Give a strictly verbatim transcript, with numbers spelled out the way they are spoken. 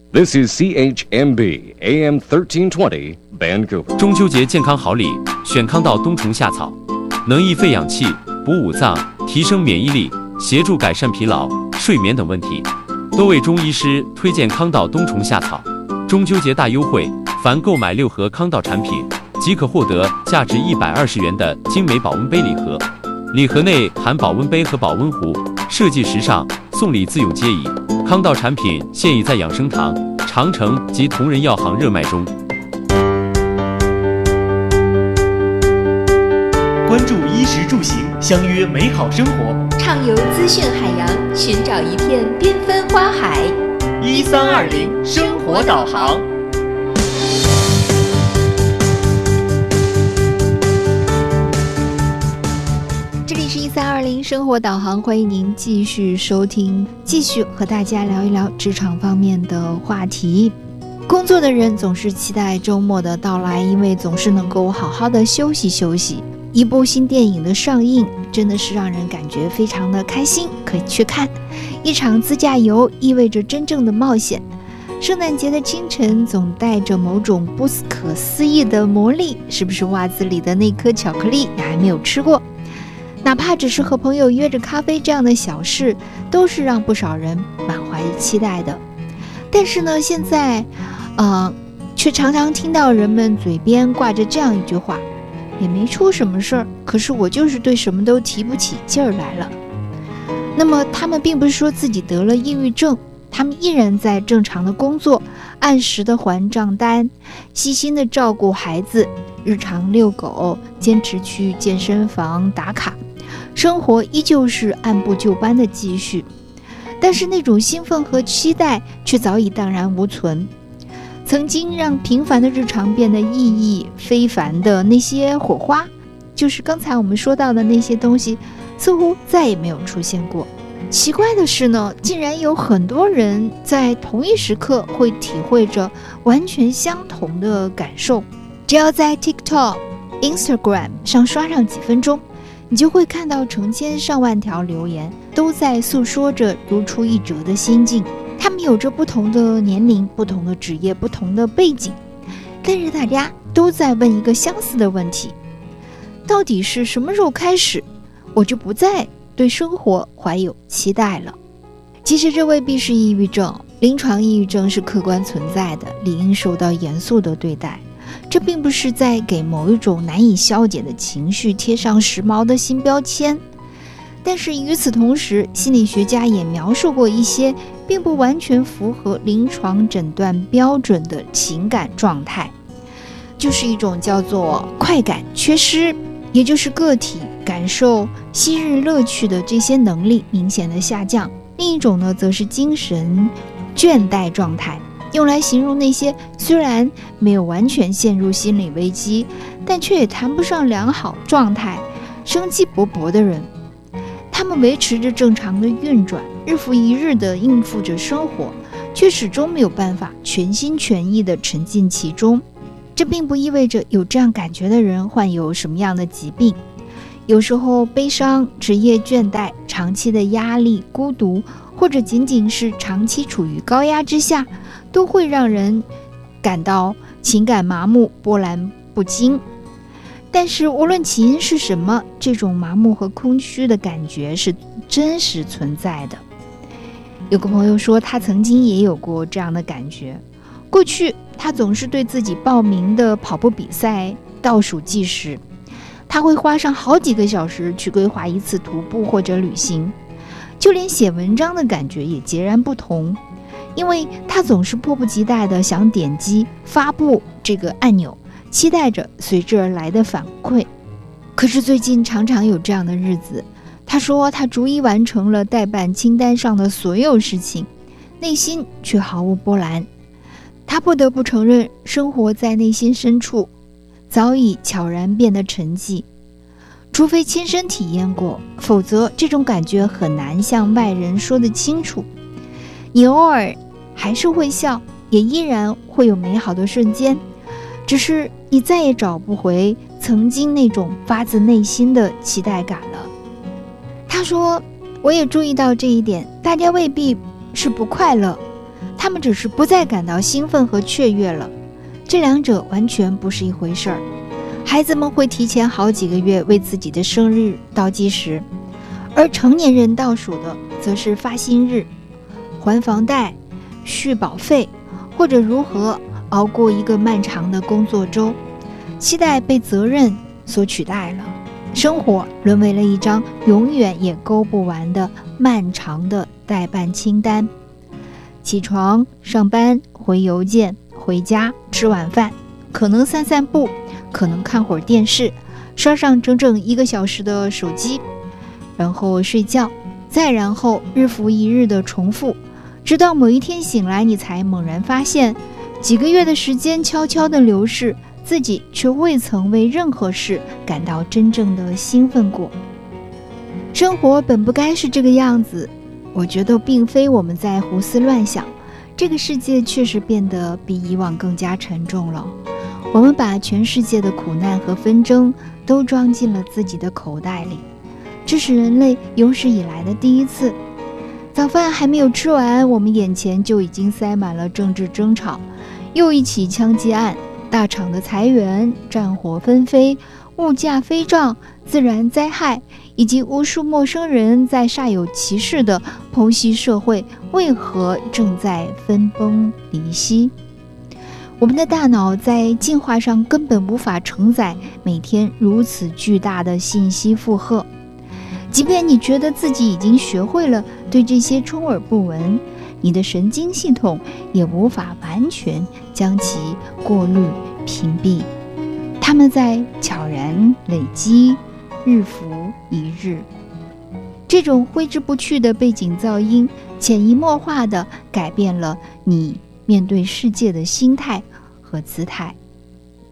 This is C H M B A M thirteen twenty Vancouver。 中秋节健康好礼，选康道冬虫夏草，能益肺养气、补五脏、提升免疫力，协助改善疲劳、睡眠等问题。多位中医师推荐康道冬虫夏草。中秋节大优惠，凡购买六盒康道产品，即可获得价值一百二十元的精美保温杯礼盒。礼盒内含保温杯和保温壶，设计时尚，送礼自用皆宜。康道产品现已在养生堂、长城及同仁药行热卖中。 关注衣食住行，相约美好生活， 畅游资讯海洋，寻找一片缤纷花海。 一三二零生活导航。 这里是一三二零生活导航，欢迎您继续收听，继续和大家聊一聊职场方面的话题。工作的人总是期待周末的到来，因为总是能够好好的休息休息。一部新电影的上映真的是让人感觉非常的开心，可以去看。一场自驾游意味着真正的冒险。圣诞节的清晨总带着某种不可思议的魔力，是不是袜子里的那颗巧克力你还没有吃过？哪怕只是和朋友约着咖啡这样的小事，都是让不少人满怀期待的。但是呢，现在呃，却常常听到人们嘴边挂着这样一句话，也没出什么事儿，可是我就是对什么都提不起劲儿来了。那么他们并不是说自己得了抑郁症，他们依然在正常的工作，按时的还账单，细心的照顾孩子，日常遛狗，坚持去健身房打卡，生活依旧是按部就班的继续。但是那种兴奋和期待却早已荡然无存。曾经让平凡的日常变得意义非凡的那些火花，就是刚才我们说到的那些东西，似乎再也没有出现过。奇怪的是呢，竟然有很多人在同一时刻会体会着完全相同的感受。只要在 TikTok、Instagram 上刷上几分钟，你就会看到成千上万条留言，都在诉说着如出一辙的心境。他们有着不同的年龄、不同的职业、不同的背景，但是大家都在问一个相似的问题：到底是什么时候开始，我就不再对生活怀有期待了？其实这未必是抑郁症，临床抑郁症是客观存在的，理应受到严肃的对待。这并不是在给某一种难以消解的情绪贴上时髦的新标签。但是与此同时，心理学家也描述过一些并不完全符合临床诊断标准的情感状态，就是一种叫做快感缺失，也就是个体感受昔日乐趣的这些能力明显的下降。另一种呢，则是精神倦怠状态，用来形容那些虽然没有完全陷入心理危机，但却也谈不上良好状态、生机勃勃的人。他们维持着正常的运转，日复一日地应付着生活，却始终没有办法全心全意地沉浸其中。这并不意味着有这样感觉的人患有什么样的疾病。有时候悲伤、职业倦怠、长期的压力、孤独，或者仅仅是长期处于高压之下，都会让人感到情感麻木、波澜不惊。但是无论起因是什么，这种麻木和空虚的感觉是真实存在的。有个朋友说，他曾经也有过这样的感觉。过去他总是对自己报名的跑步比赛倒数计时，他会花上好几个小时去规划一次徒步或者旅行。就连写文章的感觉也截然不同，因为他总是迫不及待地想点击发布这个按钮，期待着随之而来的反馈。可是最近常常有这样的日子，他说他逐一完成了待办清单上的所有事情，内心却毫无波澜。他不得不承认，生活在内心深处早已悄然变得沉寂。除非亲身体验过，否则这种感觉很难向外人说得清楚。你偶尔还是会笑，也依然会有美好的瞬间，只是你再也找不回曾经那种发自内心的期待感了。他说，我也注意到这一点，大家未必是不快乐， 他们只是不再感到兴奋和雀跃了，这两者完全不是一回事儿。孩子们会提前好几个月为自己的生日倒计时，而成年人倒数的则是发薪日、还房贷、续保费，或者如何熬过一个漫长的工作周。期待被责任所取代了，生活沦为了一张永远也勾不完的漫长的待办清单。起床、上班、回邮件、回家、吃晚饭，可能散散步，可能看会儿电视，刷上整整一个小时的手机，然后睡觉，再然后日复一日的重复，直到某一天醒来，你才猛然发现，几个月的时间悄悄地流逝，自己却未曾为任何事感到真正的兴奋过。生活本不该是这个样子，我觉得并非我们在胡思乱想，这个世界确实变得比以往更加沉重了。我们把全世界的苦难和纷争都装进了自己的口袋里，这是人类有史以来的第一次。早饭还没有吃完，我们眼前就已经塞满了政治争吵，又一起枪击案，大厂的裁员，战火纷飞，物价飞涨，自然灾害，以及无数陌生人在煞有其事地剖析社会为何正在分崩离析。我们的大脑在进化上根本无法承载每天如此巨大的信息负荷，即便你觉得自己已经学会了对这些充耳不闻，你的神经系统也无法完全将其过滤屏蔽，它们在悄然累积，日复一日。这种挥之不去的背景噪音潜移默化地改变了你面对世界的心态和姿态。